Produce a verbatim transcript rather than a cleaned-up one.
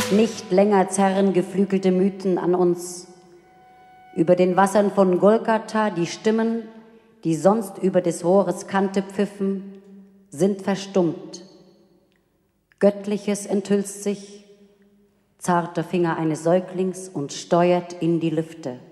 Nicht länger zerren geflügelte Mythen an uns. Über den Wassern von Golgatha die Stimmen, die sonst über des Rohres Kante pfiffen, sind verstummt. Göttliches enthüllt sich, zarter Finger eines Säuglings und steuert in die Lüfte.